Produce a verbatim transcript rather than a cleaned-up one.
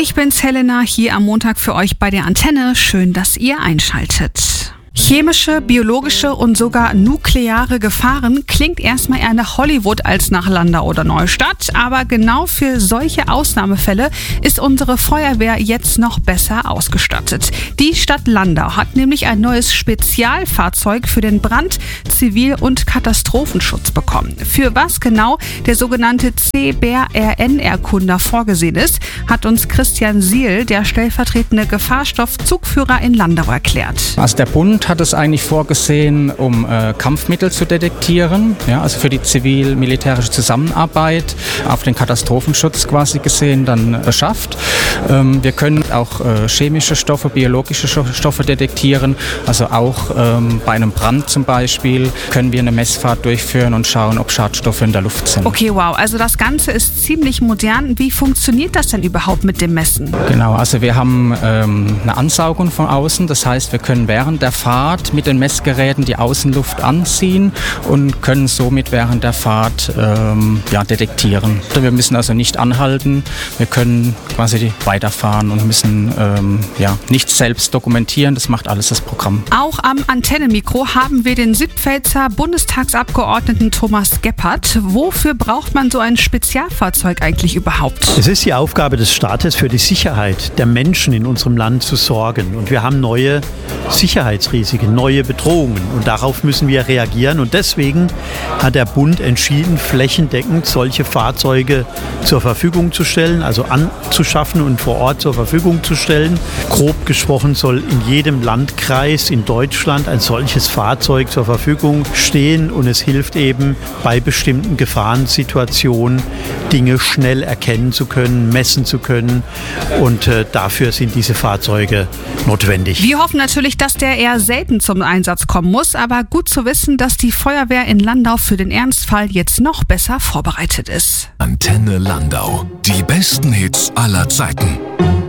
Ich bin's, Helena, hier am Montag für euch bei der Antenne. Schön, dass ihr einschaltet. Chemische, biologische und sogar nukleare Gefahren klingt erstmal eher nach Hollywood als nach Landau oder Neustadt, aber genau für solche Ausnahmefälle ist unsere Feuerwehr jetzt noch besser ausgestattet. Die Stadt Landau hat nämlich ein neues Spezialfahrzeug für den Brand-, Zivil- und Katastrophenschutz bekommen. Für was genau der sogenannte C B R N-Erkunder vorgesehen ist, hat uns Christian Siel, der stellvertretende Gefahrstoffzugführer in Landau, erklärt. Also der Bund hat es eigentlich vorgesehen, um äh, Kampfmittel zu detektieren, ja, also für die zivil-militärische Zusammenarbeit auf den Katastrophenschutz quasi gesehen dann beschafft. Ähm, wir können auch äh, chemische Stoffe, biologische Stoffe detektieren, also auch ähm, bei einem Brand zum Beispiel können wir eine Messfahrt durchführen und schauen, ob Schadstoffe in der Luft sind. Okay, wow, also das Ganze ist ziemlich modern. Wie funktioniert das denn überhaupt mit dem Messen? Genau, also wir haben ähm, eine Ansaugung von außen, das heißt, wir können während der Fahrt mit den Messgeräten die Außenluft anziehen und können somit während der Fahrt ähm, ja, detektieren. Wir müssen also nicht anhalten, wir können quasi weiterfahren und müssen ähm, ja, nichts selbst dokumentieren, das macht alles das Programm. Auch am Antennenmikro haben wir den Südpfälzer Bundestagsabgeordneten Thomas Gebhardt. Wofür braucht man so ein Spezialfahrzeug eigentlich überhaupt? Es ist die Aufgabe des Staates, für die Sicherheit der Menschen in unserem Land zu sorgen. Und wir haben neue Sicherheitsrisiken, neue Bedrohungen. Und darauf müssen wir reagieren. Und deswegen hat der Bund entschieden, flächendeckend solche Fahrzeuge zur Verfügung zu stellen, also anzuschaffen und vor Ort zur Verfügung zu stellen. Grob gesprochen soll in jedem Landkreis in Deutschland ein solches Fahrzeug zur Verfügung stehen. Und es hilft eben bei bestimmten Gefahrensituationen, Dinge schnell erkennen zu können, messen zu können. Und äh, dafür sind diese Fahrzeuge notwendig. Wir hoffen natürlich, dass der eher selten zum Einsatz kommen muss, aber gut zu wissen, dass die Feuerwehr in Landau für den Ernstfall jetzt noch besser vorbereitet ist. Antenne Landau. Die besten Hits aller Zeiten.